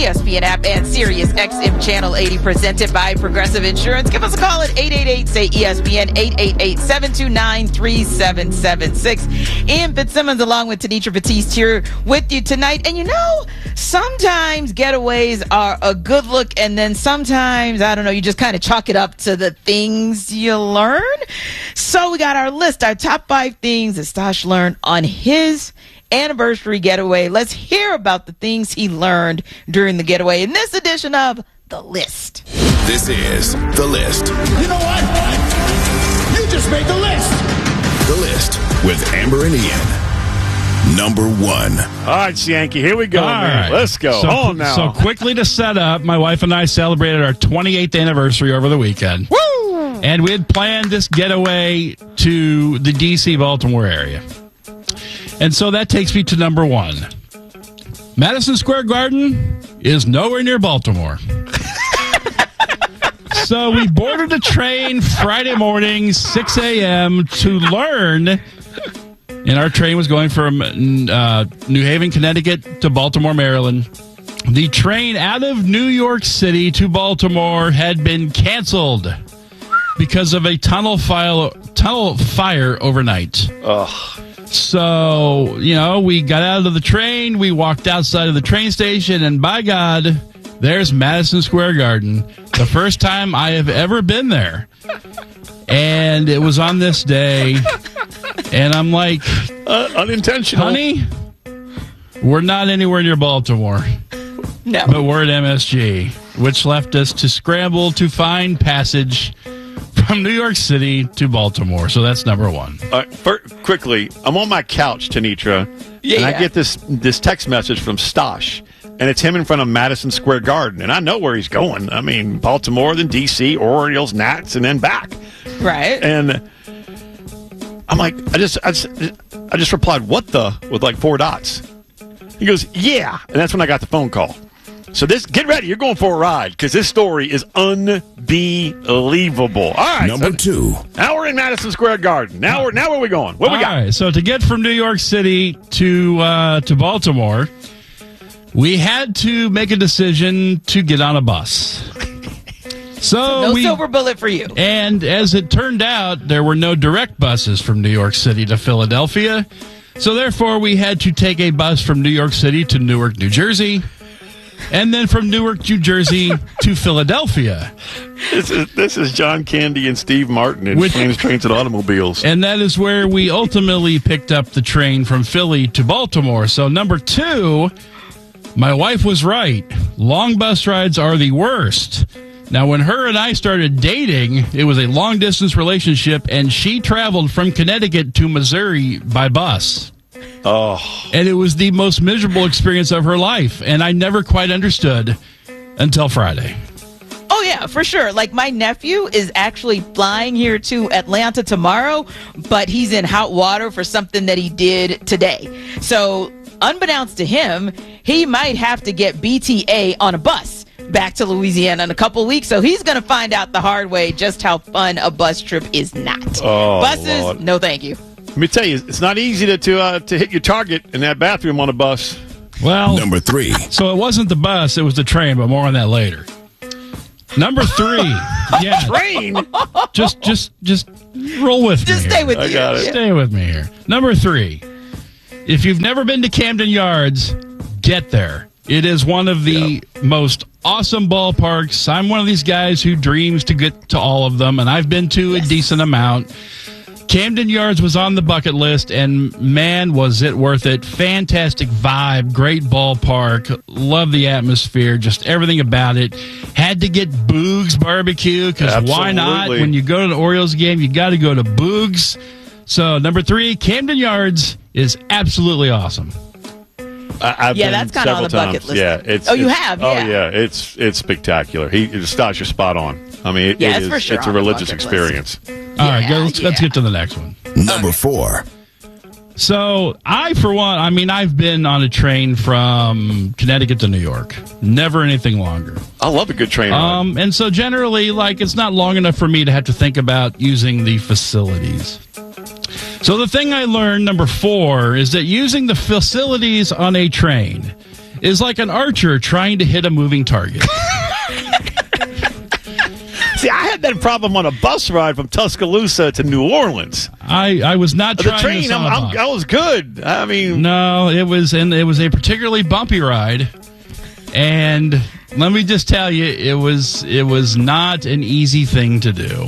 ESPN app, and Sirius XM Channel 80, presented by Progressive Insurance. Give us a call at 888-SAY-ESPN, 888-729-3776. Ian Fitzsimmons along with Tenitra Batiste here with you tonight. And sometimes getaways are a good look, and then sometimes, I don't know, you just kind of chalk it up to the things you learn. So we got our list, our top 5 things that Stosh learned on his anniversary getaway. Let's hear about the things he learned during the getaway in this edition of The List. This is The List. You know what? You just made the list. The List with Amber and Ian. Number 1. All right, Yankee, here we go, man. Right. Let's go. Now. So quickly to set up, my wife and I celebrated our 28th anniversary over the weekend. Woo! And we had planned this getaway to the D.C.-Baltimore area. And so that takes me to number 1. Madison Square Garden is nowhere near Baltimore. So we boarded a train Friday morning, 6 a.m. to learn. And our train was going from New Haven, Connecticut to Baltimore, Maryland. The train out of New York City to Baltimore had been canceled because of a tunnel fire overnight. Ugh. So, we got out of the train, we walked outside of the train station, and by God, there's Madison Square Garden. The first time I have ever been there. And it was on this day, and I'm like, unintentional. Honey, we're not anywhere near Baltimore. No. But we're at MSG, which left us to scramble to find passage from New York City to Baltimore. So that's number 1. Quickly, I'm on my couch, Tenitra, and I get this text message from Stosh, and it's him in front of Madison Square Garden, and I know where he's going. I mean, Baltimore, then D.C., Orioles, Nats, and then back. Right. And I'm like, I just replied, what the, with like 4 dots. He goes, yeah. And that's when I got the phone call. So get ready. You're going for a ride because this story is unbelievable. All right. Number 2. Now we're in Madison Square Garden. Now where are we going? What we got? All right. So to get from New York City to Baltimore, we had to make a decision to get on a bus. So no silver bullet for you. And as it turned out, there were no direct buses from New York City to Philadelphia. So therefore, we had to take a bus from New York City to Newark, New Jersey. And then from Newark, New Jersey to Philadelphia. This is John Candy and Steve Martin in Planes, Trains, and Automobiles. And that is where we ultimately picked up the train from Philly to Baltimore. So number 2, my wife was right. Long bus rides are the worst. Now, when her and I started dating, it was a long-distance relationship, and she traveled from Connecticut to Missouri by bus. Oh. And it was the most miserable experience of her life, and I never quite understood until Friday. Oh, yeah, for sure. Like, my nephew is actually flying here to Atlanta tomorrow, but he's in hot water for something that he did today. So, unbeknownst to him, he might have to get BTA on a bus back to Louisiana in a couple weeks. So he's going to find out the hard way just how fun a bus trip is not. Oh, buses, Lord. no thank you. Let me tell you, it's not easy to hit your target in that bathroom on a bus. Well, Number 3. So it wasn't the bus, it was the train, but more on that later. Number 3. Yeah. Train? Just roll with me. Just stay with I you. got it. Stay with me here. Number 3. If you've never been to Camden Yards, get there. It is one of the most awesome ballparks. I'm one of these guys who dreams to get to all of them, and I've been to a decent amount. Camden Yards was on the bucket list, and man, was it worth it. Fantastic vibe, great ballpark, love the atmosphere, just everything about it. Had to get Boog's Barbecue, because why not? When you go to the Orioles game, you got to go to Boog's. So, number 3, Camden Yards is absolutely awesome. I've been that's kind of on the several bucket times. list. Yeah, you have? Oh, Yeah. it's spectacular. Stosh, you're spot on. I mean, it's for sure it's a on the religious bucket experience. All right, let's get to the next one. Number 4. So, I've been on a train from Connecticut to New York. Never anything longer. I love a good train ride. And so generally, it's not long enough for me to have to think about using the facilities. So the thing I learned, number 4, is that using the facilities on a train is like an archer trying to hit a moving target. See, I had that problem on a bus ride from Tuscaloosa to New Orleans. I was not trying the train. I was good. I mean, no, it was a particularly bumpy ride, and let me just tell you, it was not an easy thing to do.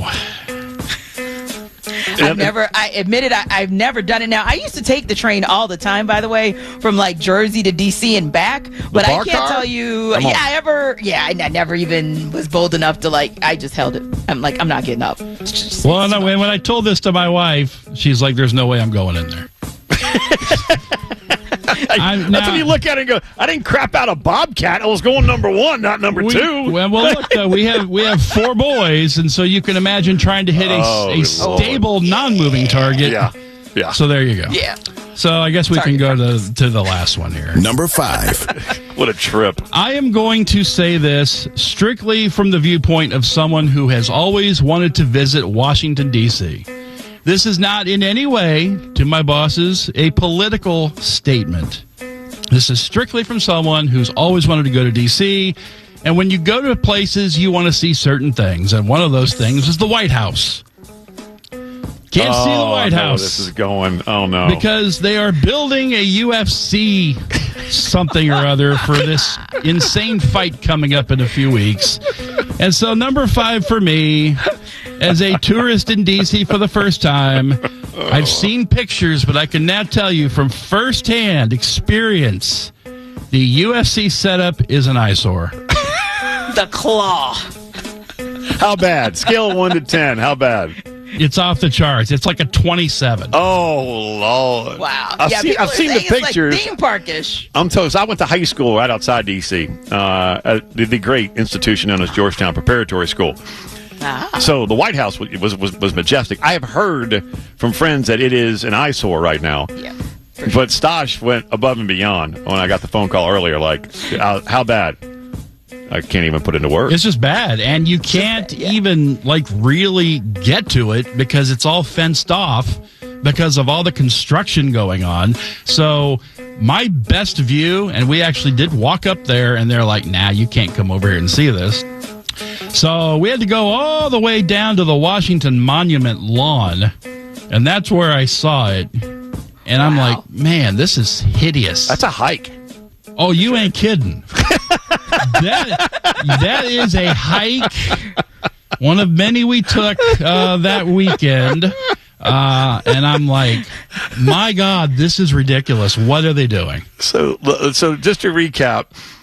I admitted I've never done it. Now, I used to take the train all the time, by the way, from like Jersey to DC and back. But I can't tell you, I never even was bold enough to I just held it. I'm like, I'm not getting up. Well, no, when I told this to my wife, she's like, there's no way I'm going in there. That's when you look at it and go, I didn't crap out a Bobcat. I was going number 1, not number 2. Well, look, we have 4 boys, and so you can imagine trying to hit a stable, non-moving target. Yeah. So there you go. Yeah. So I guess we can go to the last one here. Number 5. What a trip. I am going to say this strictly from the viewpoint of someone who has always wanted to visit Washington, D.C. This is not in any way, to my bosses, a political statement. This is strictly from someone who's always wanted to go to D.C., and when you go to places, you want to see certain things, and one of those things is the White House. Can't see the White House. This is going. Oh, no. Because they are building a UFC something or other for this insane fight coming up in a few weeks. And so number 5 for me, as a tourist in D.C. for the first time, I've seen pictures, but I can now tell you from firsthand experience, the UFC setup is an eyesore. The claw. How bad? Scale of 1 to 10. How bad? It's off the charts. It's like a 27. Oh, Lord. Wow. I've seen the pictures. It's like theme parkish. I'm toast. I went to high school right outside D.C., at the great institution known as Georgetown Preparatory School. So the White House was majestic. I have heard from friends that it is an eyesore right now. Yeah. But Stosh went above and beyond when I got the phone call earlier. Like, how bad? I can't even put it into words. It's just bad, and you can't even really get to it because it's all fenced off because of all the construction going on. So my best view, and we actually did walk up there, and they're like, nah, you can't come over here and see this. So we had to go all the way down to the Washington Monument lawn, and that's where I saw it. And I'm like, man, this is hideous. That's a hike. Oh, you ain't kidding. That is a hike. One of many we took that weekend. And I'm like, my God, this is ridiculous. What are they doing? So just to recap,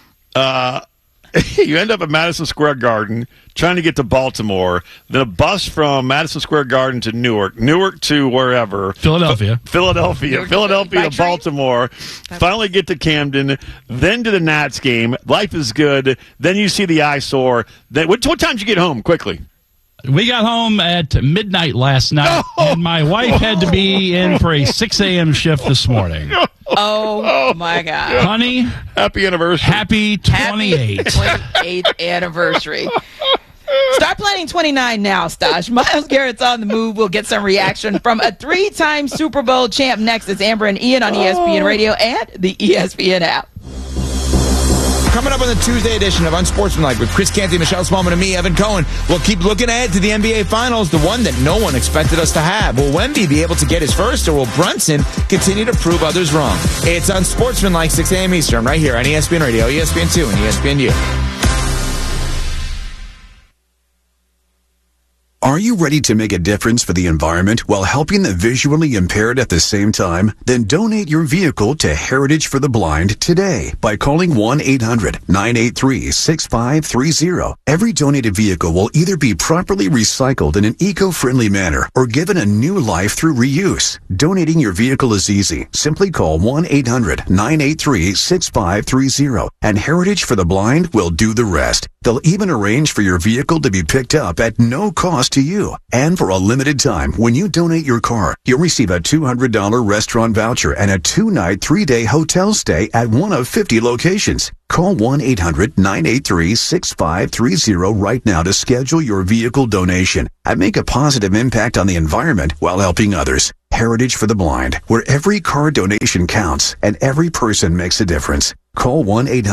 you end up at Madison Square Garden trying to get to Baltimore, then a bus from Madison Square Garden to Newark to wherever. Philadelphia to Baltimore, finally get to Camden, then to the Nats game. Life is good. Then you see the eyesore. Then, what time did you get home, quickly? We got home at midnight last night, and my wife had to be in for a 6 a.m. shift this morning. Oh, my God. Honey, happy anniversary. Happy 28th. 28th anniversary. Start planning 29 now, Stosh. Myles Garrett's on the move. We'll get some reaction from a 3-time Super Bowl champ next. It's Amber and Ian on ESPN Radio and the ESPN app. Coming up on the Tuesday edition of Unsportsmanlike with Chris Canty, Michelle Smallman, and me, Evan Cohen. We'll keep looking ahead to the NBA Finals, the one that no one expected us to have. Will Wemby be able to get his first, or will Brunson continue to prove others wrong? It's Unsportsmanlike, 6 a.m. Eastern, right here on ESPN Radio, ESPN2, and ESPNU. Are you ready to make a difference for the environment while helping the visually impaired at the same time? Then donate your vehicle to Heritage for the Blind today by calling 1-800-983-6530. Every donated vehicle will either be properly recycled in an eco-friendly manner or given a new life through reuse. Donating your vehicle is easy. Simply call 1-800-983-6530 and Heritage for the Blind will do the rest. They'll even arrange for your vehicle to be picked up at no cost to you. And for a limited time, when you donate your car, you'll receive a $200 restaurant voucher and a 2-night, 3-day hotel stay at one of 50 locations. Call 1-800-983-6530 right now to schedule your vehicle donation and make a positive impact on the environment while helping others. Heritage for the Blind, where every car donation counts and every person makes a difference. Call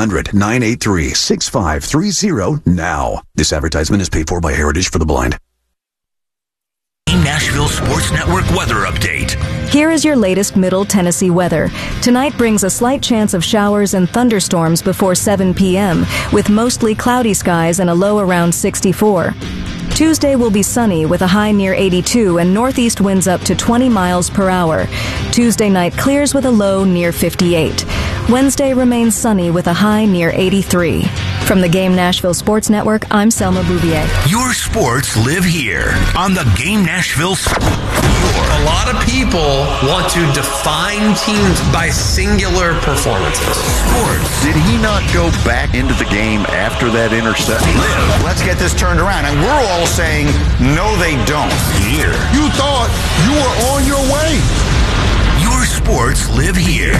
1-800-983-6530 now. This advertisement is paid for by Heritage for the Blind. Nashville Sports Network weather update. Here is your latest Middle Tennessee weather. Tonight brings a slight chance of showers and thunderstorms before 7 p.m., with mostly cloudy skies and a low around 64. Tuesday will be sunny with a high near 82 and northeast winds up to 20 miles per hour. Tuesday night clears with a low near 58. Wednesday remains sunny with a high near 83. From the Game Nashville Sports Network, I'm Selma Bouvier. Your sports live here on the Game Nashville. A lot of people want to define teams by singular performances. Sports. Did he not go back into the game after that interception? Let's get this turned around. And we're all saying, no, they don't. Here. You thought you were on your way. Your sports live here.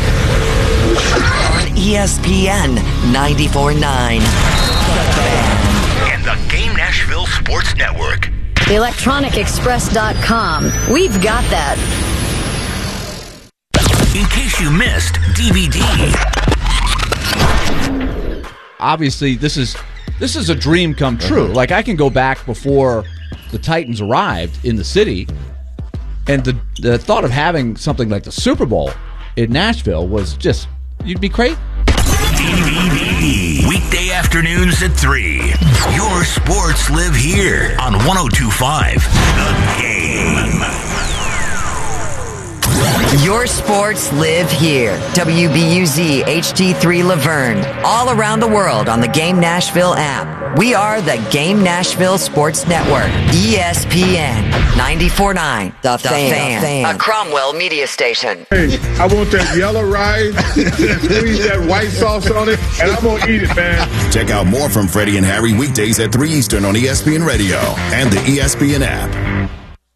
On ESPN 94.9. And the Game Nashville Sports Network. ElectronicExpress.com. We've got that. In case you missed DVD. Obviously, this is a dream come true. Like, I can go back before the Titans arrived in the city, and the thought of having something like the Super Bowl in Nashville was just, you'd be crazy. DVD. Weekday afternoons at 3. Your sports live here on 102.5 The Game. Your sports live here. WBUZ HD3 Laverne. All around the world on the Game Nashville app. We are the Game Nashville Sports Network. ESPN 94.9. The Fan. A Cromwell media station. Hey, I want that yellow rice, squeeze that white sauce on it, and I'm going to eat it, man. Check out more from Freddie and Harry weekdays at 3 Eastern on ESPN Radio and the ESPN app.